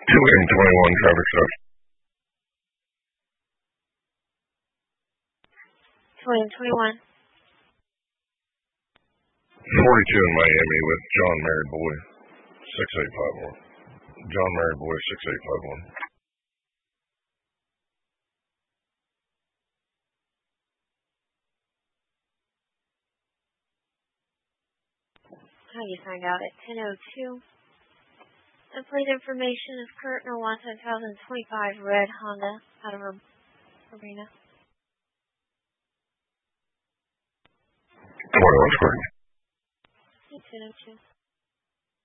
221 traffic stop. 2021. 42 in Miami with John Married Boy, 6851. John Married Boy, 6851. How do you find out at 10:02? The plate information is Kurt Nowata 2025 red Honda out of Arena. 21 square. 10:02.